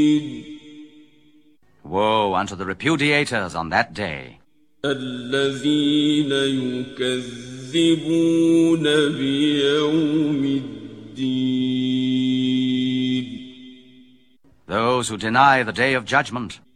Woe unto the repudiators on that day. الذين يكذبون بيوم الدين. Those who deny the day of judgment.